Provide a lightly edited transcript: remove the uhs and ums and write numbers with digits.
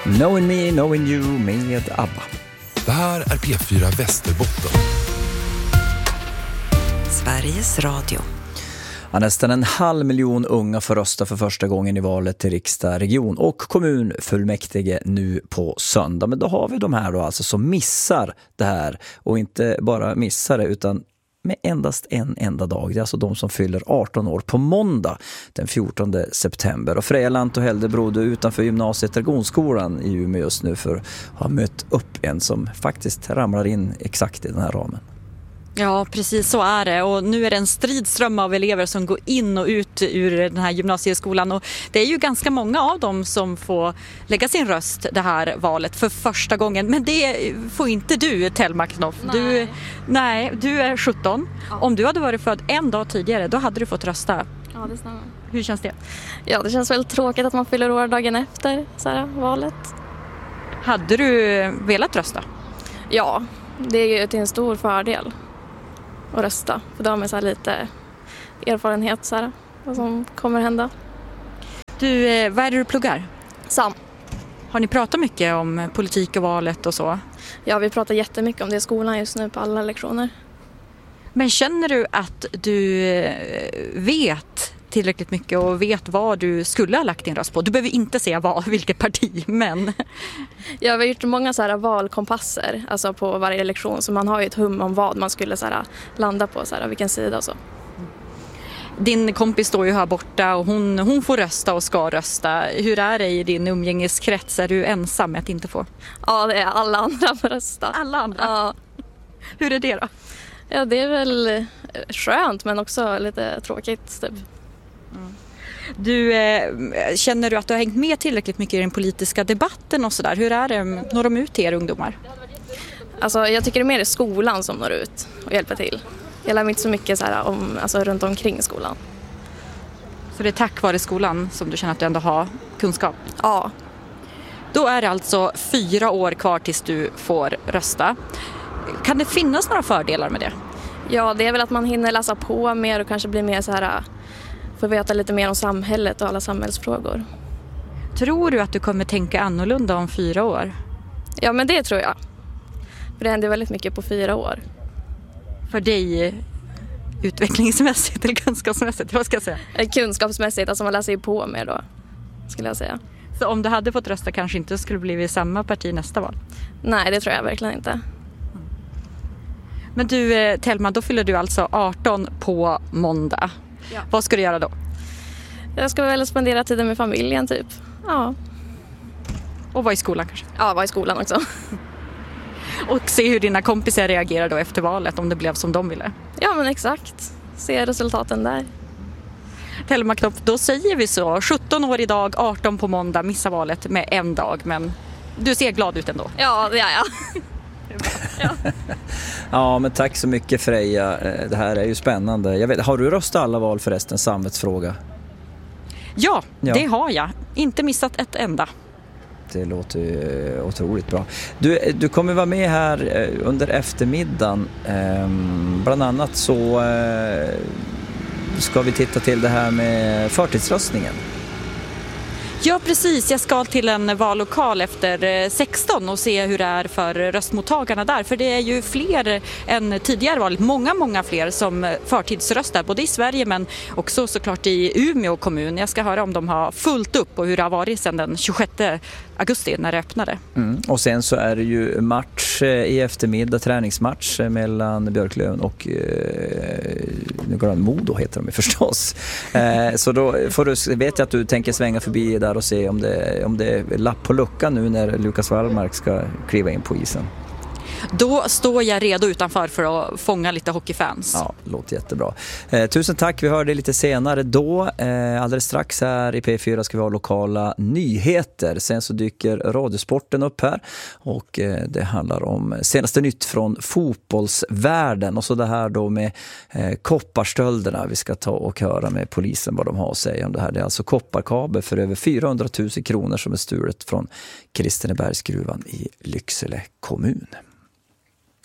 Knowing Me, Knowing You med ABBA. Det här är P4 Västerbotten. Sveriges Radio. Ja, nästan 500 000 unga får rösta för första gången i valet till riksdag, region och kommunfullmäktige nu på söndag. Men då har vi de här då alltså som missar det här, och inte bara missar det utan med endast en enda dag. Det är alltså de som fyller 18 år på måndag den 14 september. Och Freja Lant och Heldebro, du är utanför gymnasiet Dragonskolan i Umeå just nu för att ha mött upp en som faktiskt ramlar in exakt i den här ramen. Ja, precis så är det. Och nu är det en stridström av elever som går in och ut ur den här gymnasieskolan. Och det är ju ganska många av dem som får lägga sin röst det här valet för första gången. Men det får inte du, Thelma Knoff. Du är 17. Ja. Om du hade varit född en dag tidigare, då hade du fått rösta. Ja, det stämmer. Hur känns det? Ja, det känns väldigt tråkigt att man fyller år dagen efter så här, valet. Hade du velat rösta? Ja, det är ju till en stor fördel att rösta. För då har man så här lite erfarenhet så här, vad som kommer hända. Du, vad är det du pluggar? Sam. Har ni pratat mycket om politik och valet och så? Ja, vi pratar jättemycket om det i skolan just nu på alla lektioner. Men känner du att du vet tillräckligt mycket och vet vad du skulle ha lagt din röst på? Du behöver inte säga vilket parti, men... Jag har gjort många så här valkompasser alltså på varje lektion, så man har ju ett hum om vad man skulle så här landa på, så här, vilken sida och så. Din kompis står ju här borta och hon får rösta och ska rösta. Hur är det i din umgängeskrets? Är du ensam med att inte få? Ja, det är alla andra får rösta. Alla andra? Ja. Hur är det då? Ja, det är väl skönt men också lite tråkigt typ. Du, känner du att du har hängt med tillräckligt mycket i den politiska debatten och sådär? Hur är det? Når de ut till er ungdomar? Alltså, jag tycker det är mer skolan som når ut och hjälper till. Jag lär mig inte så mycket så här alltså, runt omkring skolan. Så det är tack vare skolan som du känner att du ändå har kunskap? Ja. Då är det alltså 4 år kvar tills du får rösta. Kan det finnas några fördelar med det? Ja, det är väl att man hinner läsa på mer och kanske blir mer så här... Får veta lite mer om samhället och alla samhällsfrågor. Tror du att du kommer tänka annorlunda om 4 år? Ja, men det tror jag. För det händer väldigt mycket på 4 år. För dig utvecklingsmässigt eller kunskapsmässigt? Vad ska jag säga? Kunskapsmässigt, alltså man läser ju på mer då, skulle jag säga. Så om du hade fått rösta kanske inte skulle bli i samma parti nästa val? Nej, det tror jag verkligen inte. Men du, Thelma, då fyller du alltså 18 på måndag. Ja. Vad ska du göra då? Jag ska väl spendera tiden med familjen typ. Ja. Och vara i skolan kanske? Ja, vara i skolan också. Och se hur dina kompisar reagerar då efter valet, om det blev som de ville. Ja, men exakt. Se resultaten där. Thelma Knopp, då säger vi så. 17 år idag, 18 på måndag, missa valet med en dag. Men du ser glad ut ändå. Ja, det är jag. Ja. Ja, men tack så mycket Freja. Det här är ju spännande. Har du röstat alla val förresten, samvetsfråga? Ja, det har jag. Inte missat ett enda. Det låter ju otroligt bra. Du kommer vara med här under eftermiddagen. Bland annat så ska vi titta till det här med förtidsröstningen. Ja, precis. Jag ska till en vallokal efter 16 och se hur det är för röstmottagarna där. För det är ju fler än tidigare valet. Många fler som förtidsröstar. Både i Sverige men också såklart i Umeå kommun. Jag ska höra om de har fullt upp och hur det har varit sedan den 26 augusti när det öppnade. Och sen så är det ju match i eftermiddag, träningsmatch mellan Björklöven och Modo heter de förstås. Så då vet jag att du tänker svänga förbi där och se om det är lapp på luckan nu när Lukas Wallmark ska kliva in på isen. Då står jag redo utanför för att fånga lite hockeyfans. Ja, det låter jättebra. Tusen tack, vi hör det lite senare då. Alldeles strax här i P4 ska vi ha lokala nyheter. Sen så dyker Radiosporten upp här och det handlar om senaste nytt från fotbollsvärlden. Och så det här då med kopparstölderna. Vi ska ta och höra med polisen vad de har att säga om det här. Det är alltså kopparkabel för över 400 000 kronor som är stulet från Kristinebergsgruvan i Lycksele kommun.